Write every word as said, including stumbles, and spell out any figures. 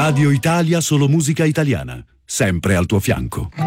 Radio Italia Solo Musica Italiana, sempre al tuo fianco.